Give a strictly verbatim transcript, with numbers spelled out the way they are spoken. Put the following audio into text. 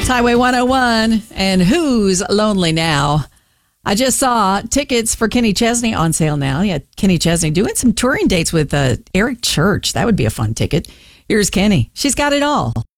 Highway one oh one, and who's lonely now? I just saw tickets for Kenny Chesney on sale now. Yeah, Kenny Chesney doing some touring dates with uh, Eric Church. That would be a fun ticket. Here's Kenny. She's got it all.